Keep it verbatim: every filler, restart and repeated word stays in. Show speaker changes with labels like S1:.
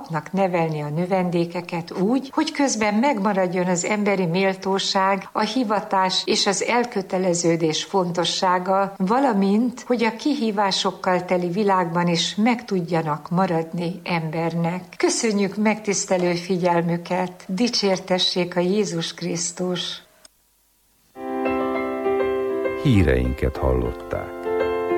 S1: papnak nevelni a növendékeket úgy, hogy közben megmaradjon az emberi méltóság, a hivatás és az elköteleződés fontossága, valamint, hogy a kihívásokkal teli világban is meg tudjanak maradni embernek. Köszönjük megtisztelő figyelmüket, dicsértessék a Jézus Krisztus!
S2: Híreinket hallották.